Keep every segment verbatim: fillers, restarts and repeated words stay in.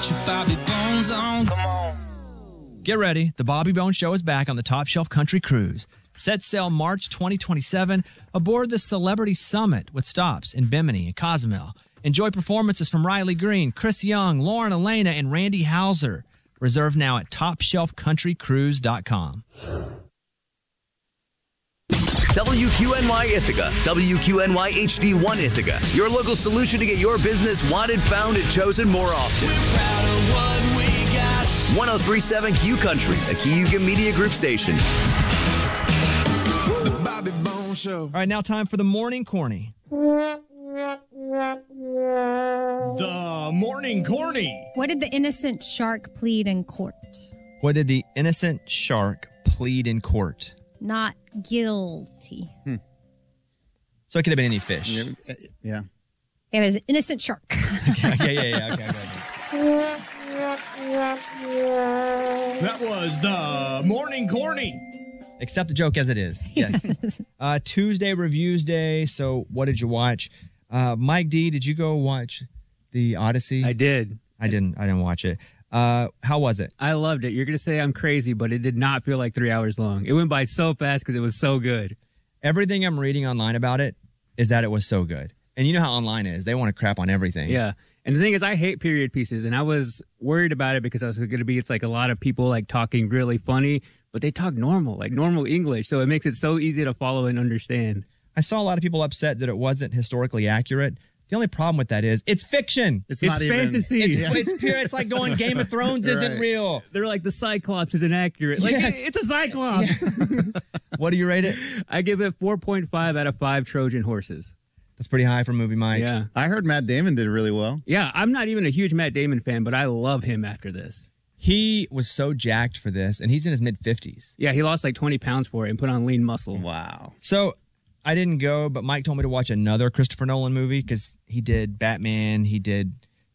Get your Bobby Bones on. Come on. Get ready. The Bobby Bones Show is back on the Top Shelf Country Cruise. Set sail March twenty twenty-seven aboard the Celebrity Summit with stops in Bimini and Cozumel. Enjoy performances from Riley Green, Chris Young, Lauren Elena, and Randy Hauser. Reserve now at top shelf country cruise dot com. W Q N Y Ithaca, W Q N Y H D one Ithaca, your local solution to get your business wanted, found, and chosen more often. We're proud of what we got. one oh three point seven Q Country, a Cayuga Media Group station. The Bobby Bones Show. All right, now time for the Morning Corny. The Morning Corny. What did the innocent shark plead in court? What did the innocent shark plead in court? Not guilty. Hmm. So it could have been any fish. Yeah. It was an innocent shark. Okay, yeah, yeah, yeah. Okay, okay. That was the Morning Corny. Accept the joke as it is. Yes. uh, Tuesday Reviews Day. So what did you watch? Uh, Mike D, did you go watch The Odyssey? I did. I didn't. I didn't watch it. Uh, how was it? I loved it. You're going to say I'm crazy, but it did not feel like three hours long. It went by so fast because it was so good. Everything I'm reading online about it is that it was so good. And you know how online is. They want to crap on everything. Yeah. And the thing is, I hate period pieces, and I was worried about it because I was going to be, it's like a lot of people like talking really funny, but they talk normal, like normal English. So it makes it so easy to follow and understand. I saw a lot of people upset that it wasn't historically accurate. The only problem with that is it's fiction. It's, It's not even fantasy. It's, Yeah. it's pure. It's like going Game of Thrones isn't Right. real. They're like, the Cyclops is inaccurate. Like, Yeah. it's a Cyclops. What do you rate it? I give it four point five out of five Trojan horses. That's pretty high for a movie, Mike. Yeah. I heard Matt Damon did really well. Yeah, I'm not even a huge Matt Damon fan, but I love him after this. He was so jacked for this, and he's in his mid-fifties. Yeah, he lost like twenty pounds for it and put on lean muscle. Wow. So I didn't go, but Mike told me to watch another Christopher Nolan movie because he did Batman, he did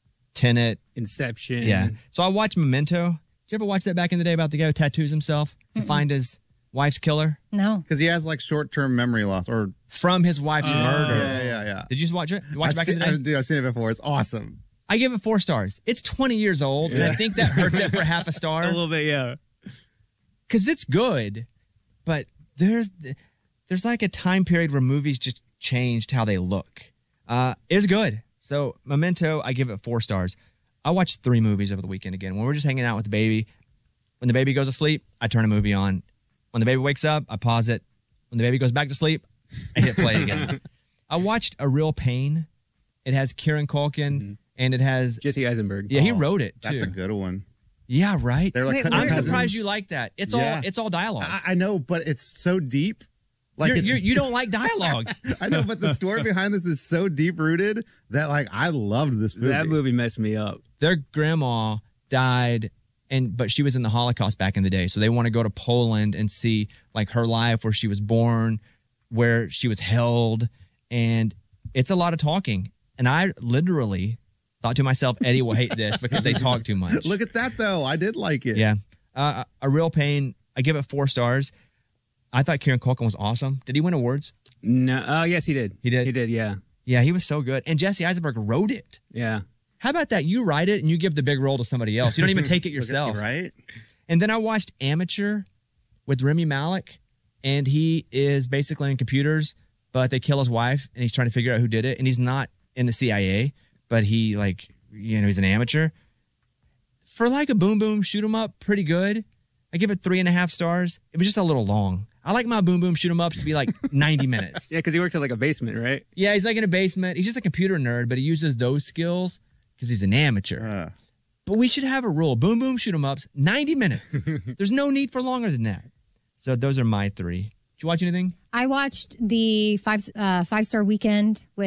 Tenet. Inception. Yeah. So I watched Memento. Did you ever watch that back in the day about the guy who tattoos himself to find his wife's killer? No. Because he has like short-term memory loss. Or From his wife's murder. Yeah, yeah, yeah. Did you just watch it? You watch I've it back seen, in the day? I've, dude, I've seen it before. It's awesome. I give it four stars. It's twenty years old, and I think that hurts it for half a star. A little bit, yeah. Because it's good, but there's there's like a time period where movies just changed how they look. Uh, it's good. So Memento, I give it four stars. I watched three movies over the weekend again. When we're just hanging out with the baby, when the baby goes to sleep, I turn a movie on. When the baby wakes up, I pause it. When the baby goes back to sleep, I hit play again. I watched A Real Pain. It has Kieran Culkin, mm-hmm. and it has Jesse Eisenberg. Yeah, he Oh, wrote it too. That's a good one. Yeah, right. They're like Wait, cousin I'm cousins. surprised you like that. It's Yeah. all it's all dialogue. I, I know, but it's so deep. Like You're, it's, you're, you don't like dialogue. I know, but the story behind this is so deep rooted that like I loved this movie. That movie messed me up. Their grandma died, and but she was in the Holocaust back in the day, so they want to go to Poland and see like her life, where she was born, where she was held, and it's a lot of talking. And I literally thought to myself, Eddie will hate this because they talk too much. Look at that though. I did like it. Yeah, uh, A Real Pain. I give it four stars. I thought Kieran Culkin was awesome. Did he win awards? No, oh yes, he did. He did? He did. Yeah, Yeah, he was so good. And Jesse Eisenberg wrote it. yeah. How about that? You write it and you give the big role to somebody else. You don't even take it yourself. Right? And then I watched Amateur with Remy Malek, and he is basically in computers, but they kill his wife, and he's trying to figure out who did it. And he's not in the C I A, but he, like, you know, he's an amateur. For like a boom boom shoot 'em up, pretty good. I give it three and a half stars. It was just a little long. I like my boom boom shoot 'em ups to be like ninety minutes. Yeah, because he worked at like a basement, right? Yeah, he's like in a basement. He's just a computer nerd, but he uses those skills because he's an amateur. Uh, But we should have a rule. Boom, boom, shoot 'em ups, ninety minutes. There's no need for longer than that. So those are my three. Did you watch anything? I watched the five uh, five star weekend with